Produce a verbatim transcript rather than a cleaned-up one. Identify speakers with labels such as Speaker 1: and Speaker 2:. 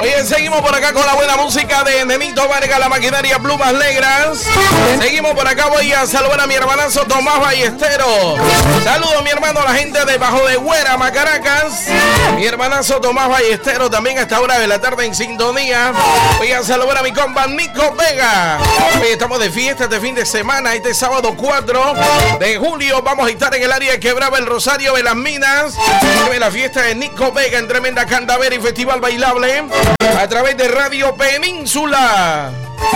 Speaker 1: Oye, seguimos por acá con la buena música de Nenito Vargas, la maquinaria Plumas Negras. Seguimos por acá, voy a saludar a mi hermanazo Tomás Ballesteros. Saludos, mi hermano, a la gente de Bajo de Güera, Macaracas. Mi hermanazo Tomás Ballesteros también a esta hora de la tarde en sintonía. Voy a saludar a mi compa Nico Vega. Hoy estamos de fiesta este fin de semana, este sábado cuatro de julio. Vamos a estar en el área de Quebraba el Rosario de las Minas. La fiesta de Nico Vega en tremenda candavera y festival bailable a través de Radio Península.